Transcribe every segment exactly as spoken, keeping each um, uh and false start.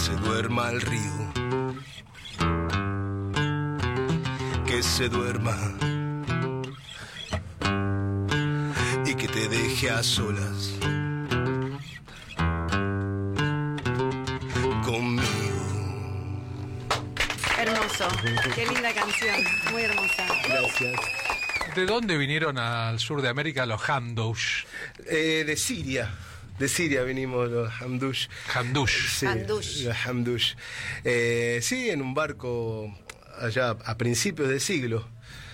se duerma el río, que se duerma y que te deje a solas conmigo. Hermoso, qué linda canción, muy hermosa. Gracias. ¿De dónde vinieron al sur de América los Hamdouche? Eh, de Siria. De Siria vinimos los Hamdouche. Hamdouche. Sí, Hamdouche. los Hamdouche. Eh, sí, en un barco allá a principios del siglo.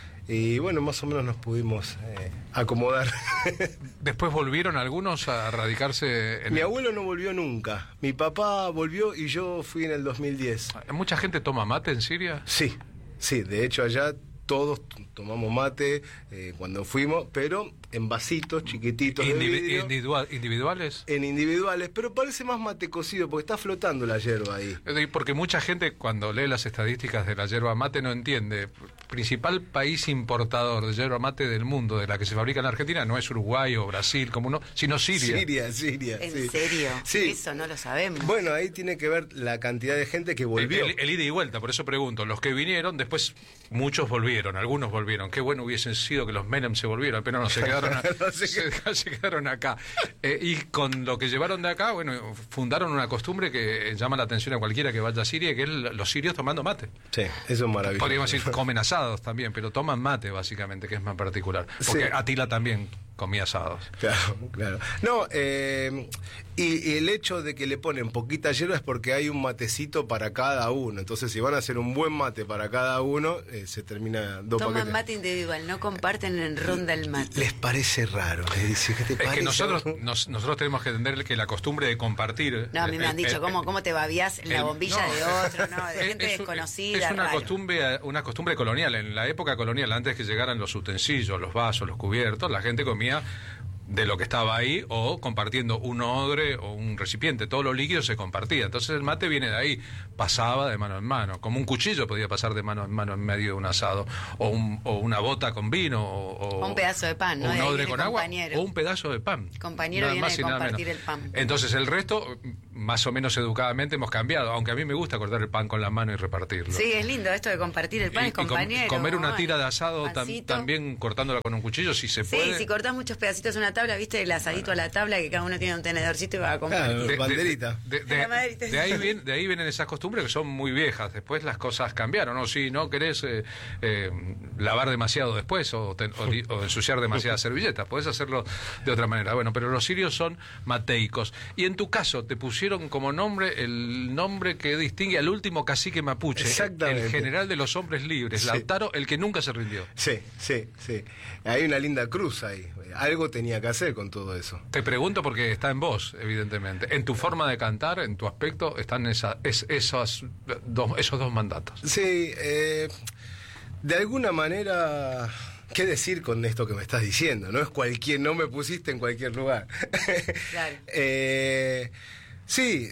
Y bueno, más o menos nos pudimos eh, acomodar. ¿Después volvieron algunos a radicarse en Mi el... abuelo no volvió nunca. Mi papá volvió y yo fui en el dos mil diez. ¿Mucha gente toma mate en Siria? Sí, sí, de hecho allá todos tomamos mate eh, cuando fuimos, pero en vasitos chiquititos de Indivi- vidrio, individual- ¿Individuales? en individuales, pero parece más mate cocido porque está flotando la yerba ahí. Porque mucha gente cuando lee las estadísticas de la yerba mate no entiende. Principal país importador de yerba mate del mundo, de la que se fabrica en Argentina, no es Uruguay o Brasil, como uno, sino Siria. Siria, Siria. ¿En sí. serio? Sí. Eso no lo sabemos. Bueno, ahí tiene que ver la cantidad de gente que volvió. El, el- el ida y vuelta, por eso pregunto. Los que vinieron, después muchos volvieron, algunos volvieron. Qué bueno hubiesen sido que los Menem se volvieran, pero no, se quedaron, a- No sé se, se quedaron acá. Eh, y con lo que llevaron de acá, bueno, fundaron una costumbre que llama la atención a cualquiera que vaya a Siria, que es los sirios tomando mate. Sí, eso es maravilloso. Podríamos decir, comen asados también, pero toman mate, básicamente, que es más particular. Porque Sí. Atila también comía asados. Claro, claro. No, eh, y, y el hecho de que le ponen poquita hierba es porque hay un matecito para cada uno. Entonces, si van a hacer un buen mate para cada uno, eh, se termina dos Toman paquetes. mate individual, no comparten en ronda el mate. Les parece raro. Les dice, ¿qué te Es parece? que nosotros nos- nosotros tenemos que entender que la costumbre de compartir... No, a mí me eh, han dicho, eh, ¿cómo, cómo te babiás en la el- bombilla no, de otro? No, de es- gente es un- desconocida, Es una raro. costumbre, una costumbre colonial. En la época colonial, antes que llegaran los utensilios, los vasos, los cubiertos, la gente comía de lo que estaba ahí o compartiendo un odre o un recipiente, todo lo líquido se compartía. Entonces el mate viene de ahí, pasaba de mano en mano, como un cuchillo podía pasar de mano en mano en medio de un asado, o, un, o una bota con vino, o, o- O un pedazo de pan, ¿no? o un De ahí odre viene con agua, compañero. o un pedazo de pan. Compañero Nada viene más de y nada compartir menos. el pan. Entonces el resto, más o menos educadamente, hemos cambiado, aunque a mí me gusta cortar el pan con la mano y repartirlo. Sí, es lindo esto de compartir el pan, Y- es y com- compañero. comer una ay, tira de asado tam- pancito. también cortándola con un cuchillo, si se Sí, puede. si cortás muchos pedacitos de una tabla, viste el asadito a la tabla, que cada uno tiene un tenedorcito y va a compartir. Claro. De- de- Banderita. De, de- La banderita. de ahí viene, de ahí vienen esas costumbres que son muy viejas. Después las cosas cambiaron. ¿No? Si no querés eh, eh, lavar demasiado después o, te- o di- o ensuciar demasiadas servilletas, podés hacerlo de otra manera. Bueno, pero los sirios son mateicos. Y en tu caso, te pusieron como nombre el nombre que distingue al último cacique mapuche, Exactamente. el general de los hombres libres, Sí. Lautaro, el que nunca se rindió. Sí, sí, sí. Hay una linda cruz ahí. Algo tenía que hacer con todo eso. Te pregunto porque está en vos, evidentemente. En tu forma de cantar, en tu aspecto, están esa, es, esos, dos, esos dos mandatos. Sí, eh, de alguna manera, ¿qué decir con esto que me estás diciendo? No es cualquier, no me pusiste en cualquier lugar. Claro. Eh, sí,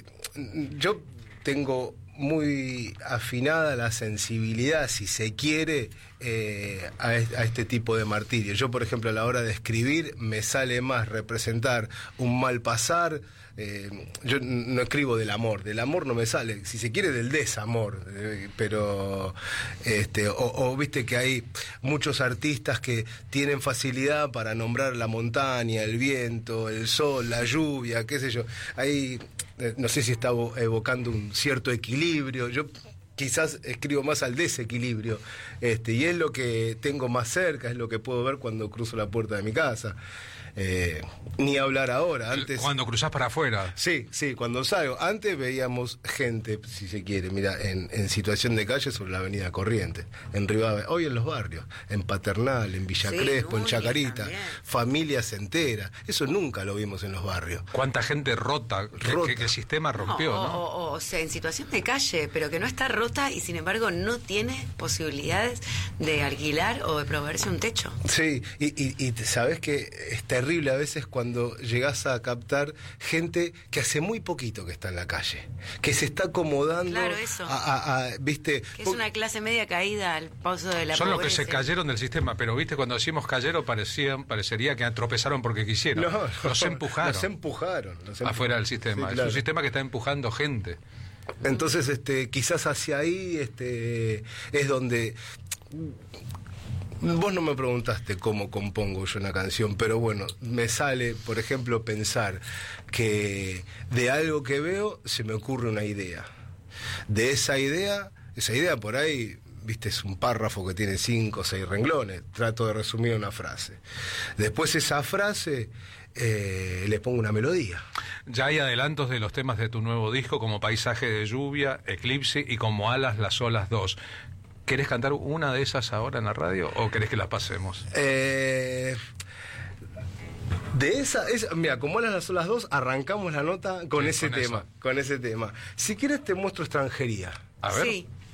yo tengo muy afinada la sensibilidad, si se quiere, eh, a, est- a este tipo de martirio. Yo, por ejemplo, a la hora de escribir, me sale más representar un mal pasar. Eh, yo n- no escribo del amor, del amor no me sale, si se quiere, del desamor. Eh, pero, este, o, o viste que hay muchos artistas que tienen facilidad para nombrar la montaña, el viento, el sol, la lluvia, qué sé yo. Hay, eh, no sé si está evo- evocando un cierto equilibrio. Yo quizás escribo más al desequilibrio, este, y es lo que tengo más cerca, es lo que puedo ver cuando cruzo la puerta de mi casa. Eh, ni hablar ahora, antes... Cuando cruzás para afuera. Sí, sí, cuando salgo. Antes veíamos gente, si se quiere, mira, en, en situación de calle sobre la avenida Corrientes, en Rivadavia, hoy en los barrios, en Paternal, en Villa Sí, Crespo, en Núñez Chacarita, también. familias enteras. Eso nunca lo vimos en los barrios. ¿Cuánta gente rota que, Rota. que- que el sistema rompió, o, no? o- o- o sea, en situación de calle, pero que no está rota y sin embargo no tiene posibilidades de alquilar o de proveerse un techo. Sí, y, y, y sabes que es terrible a veces cuando llegás a captar gente que hace muy poquito que está en la calle, que se está acomodando. Claro, eso. A, a- a- ¿viste? Que es una clase media caída al paso de la Son los que pobreza. se cayeron del sistema, pero viste, cuando decimos cayeron parecían, parecería que tropezaron porque quisieron. No, los no, empujaron Los empujaron. los empujaron. afuera del sistema. Sí, Es claro. un sistema que está empujando gente. Entonces, este, quizás hacia ahí este, es donde... Vos no me preguntaste cómo compongo yo una canción, pero bueno, me sale, por ejemplo, pensar que de algo que veo se me ocurre una idea. De esa idea, esa idea por ahí, viste, es un párrafo que tiene cinco o seis renglones, trato de resumir una frase. Después esa frase eh, le pongo una melodía. Ya hay adelantos de los temas de tu nuevo disco, como Paisaje de Lluvia, Eclipse y como Alas las Olas dos. ¿Querés cantar una de esas ahora en la radio o querés que las pasemos? Eh, de esa, esa, mira, como Alas las Olas dos, arrancamos la nota con Sí, ese con tema, eso. con ese tema. Si quieres te muestro Extranjería. A ver. Sí.